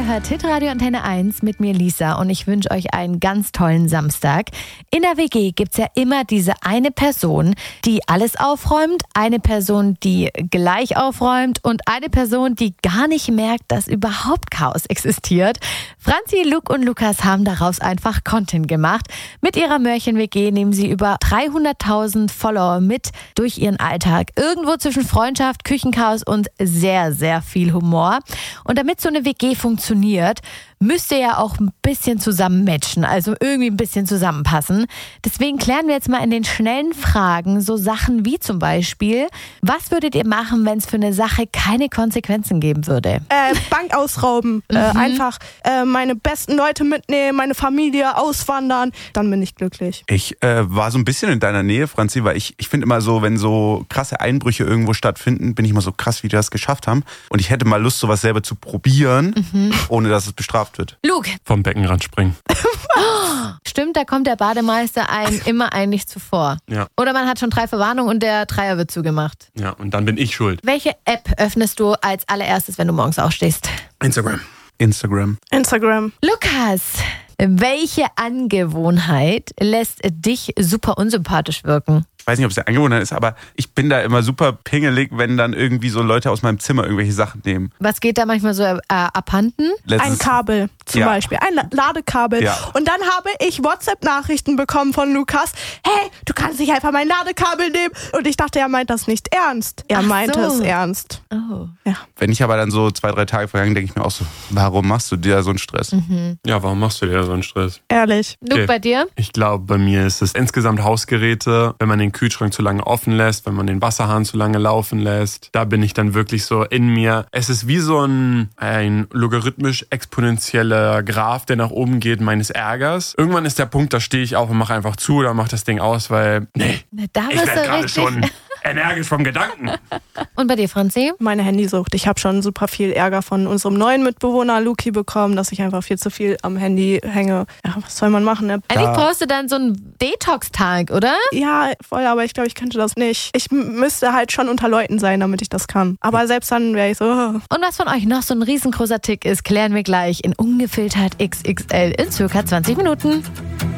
hört Hitradio Antenne 1 mit mir Lisa und ich wünsche euch einen ganz tollen Samstag. In der WG gibt es ja immer diese eine Person, die alles aufräumt, eine Person, die gleich aufräumt und eine Person, die gar nicht merkt, dass überhaupt Chaos existiert. Franzi, Luke und Lukas haben daraus einfach Content gemacht. Mit ihrer Mörchen-WG nehmen sie über 300.000 Follower mit durch ihren Alltag. Irgendwo zwischen Freundschaft, Küchenchaos und sehr, sehr viel Humor. Und damit so eine WG funktioniert, müsst ihr ja auch ein bisschen zusammen matchen, also irgendwie ein bisschen zusammenpassen. Deswegen klären wir jetzt mal in den schnellen Fragen so Sachen wie zum Beispiel, was würdet ihr machen, wenn es für eine Sache keine Konsequenzen geben würde? Bank ausrauben, einfach meine besten Leute mitnehmen, meine Familie auswandern, dann bin ich glücklich. Ich war so ein bisschen in deiner Nähe, Franzi, weil ich finde immer so, wenn so krasse Einbrüche irgendwo stattfinden, bin ich immer so krass, wie die das geschafft haben. Und ich hätte mal Lust, sowas selber zu probieren, ohne dass es bestraft wird. Luke. Vom Beckenrand springen. Stimmt, da kommt der Bademeister einem immer eigentlich zuvor. Ja. Oder man hat schon 3 Verwarnungen und der Dreier wird zugemacht. Ja, und dann bin ich schuld. Welche App öffnest du als allererstes, wenn du morgens aufstehst? Instagram. Lukas, welche Angewohnheit lässt dich super unsympathisch wirken? Ich weiß nicht, ob es eine Angewohnheit ist, aber ich bin da immer super pingelig, wenn dann irgendwie so Leute aus meinem Zimmer irgendwelche Sachen nehmen. Was geht da manchmal so abhanden? Ein Kabel zum Beispiel, ein Ladekabel. Ja. Und dann habe ich WhatsApp-Nachrichten bekommen von Lukas, hey, du kannst nicht einfach mein Ladekabel nehmen. Und ich dachte, er meint das nicht ernst. Er meinte es ernst. Oh. Ja. Wenn ich aber dann so 2-3 Tage vergangen, denke ich mir auch so, warum machst du dir so einen Stress? Ja, warum machst du dir so einen Stress? Ehrlich. Luke, bei dir? Ich glaube, bei mir ist es insgesamt Hausgeräte, wenn man den Kühlschrank zu lange offen lässt, wenn man den Wasserhahn zu lange laufen lässt. Da bin ich dann wirklich so in mir. Es ist wie so ein logarithmisch exponentieller Graph, der nach oben geht, meines Ärgers. Irgendwann ist der Punkt, da stehe ich auf und mache einfach zu oder mache das Ding aus, weil, ich werde gerade schon energisch vom Gedanken. Und bei dir, Franzi? Meine Handysucht. Ich habe schon super viel Ärger von unserem neuen Mitbewohner Luki bekommen, dass ich einfach viel zu viel am Handy hänge. Ja, was soll man machen? Ne? Eigentlich brauchst du dann so einen Detox-Tag, oder? Ja, voll, aber ich glaube, ich könnte das nicht. Ich müsste halt schon unter Leuten sein, damit ich das kann. Aber selbst dann wäre ich so. Und was von euch noch so ein riesengroßer Tick ist, klären wir gleich in Ungefiltert XXL in circa 20 Minuten.